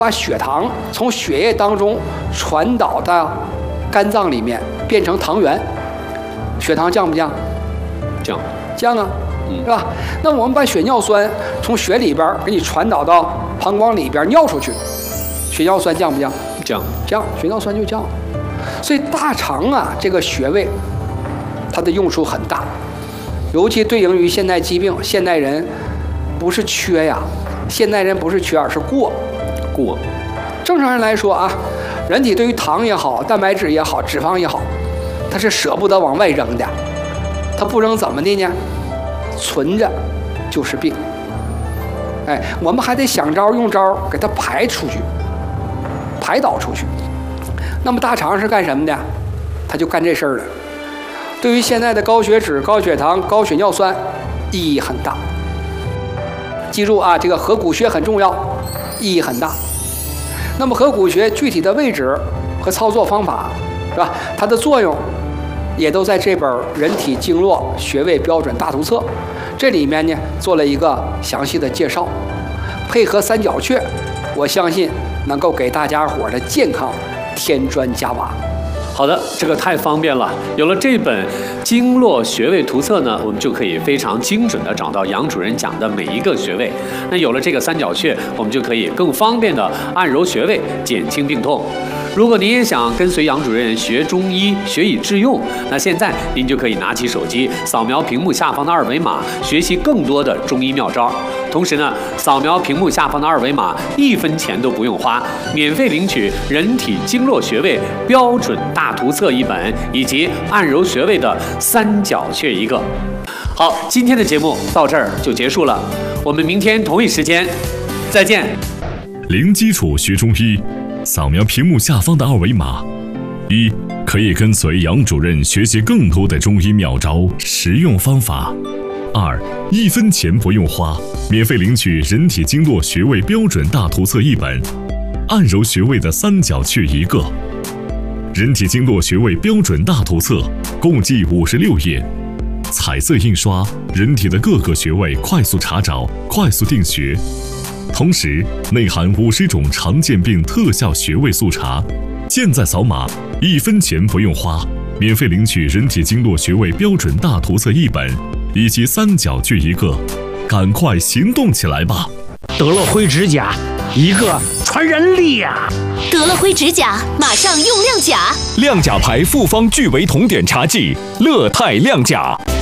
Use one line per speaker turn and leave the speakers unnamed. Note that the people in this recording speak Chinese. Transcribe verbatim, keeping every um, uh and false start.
把血糖从血液当中传导到肝脏里面，变成糖原，血糖降不降？
降，
降啊，是吧？那我们把血尿酸从血里边给你传导到膀胱里边尿出去，血尿酸降不降？
降，
降，血尿酸就降。所以大肠啊，这个穴位，它的用处很大，尤其对应于现代疾病，现代人不是缺呀，现代人不是缺，而是过。
过，
正常人来说啊，人体对于糖也好、蛋白质也好、脂肪也好，它是舍不得往外扔的。它不扔怎么的呢？存着就是病。哎，我们还得想招用招给它排出去，排导出去。那么大肠是干什么的？它就干这事儿了。对于现在的高血脂、高血糖、高血尿酸，意义很大。记住啊，这个合谷穴很重要。意义很大。那么合谷穴具体的位置和操作方法，是吧？它的作用也都在这本《人体经络穴位标准大图册》这里面呢做了一个详细的介绍，配合三角穴，我相信能够给大家伙的健康添砖加瓦。
好的，这个太方便了。有了这本经络穴位图册呢，我们就可以非常精准地找到杨主任讲的每一个穴位。那有了这个三角穴，我们就可以更方便地按揉穴位，减轻病痛。如果您也想跟随杨主任学中医，学以致用，那现在您就可以拿起手机，扫描屏幕下方的二维码，学习更多的中医妙招。同时呢，扫描屏幕下方的二维码，一分钱都不用花，免费领取《人体经络穴位标准大图册》一本，以及按揉穴位的三角穴一个。好，今天的节目到这儿就结束了，我们明天同一时间再见。
零基础学中医，扫描屏幕下方的二维码，一可以跟随杨主任学习更多的中医妙招、实用方法；二一分钱不用花，免费领取《人体经络穴位标准大图册》一本，按揉穴位的三角穴一个。《人体经络穴位标准大图册》共计五十六页，彩色印刷，人体的各个穴位快速查找、快速定穴。同时内含五十种常见病特效穴位速查，现在扫码，一分钱不用花，免费领取《人体经络穴位标准大图册》一本，以及三角穴一个，赶快行动起来吧！
德乐辉指甲，一个传人力呀！
德乐辉指甲，马上用亮甲。
亮甲牌复方聚维酮碘茶剂，乐泰亮甲。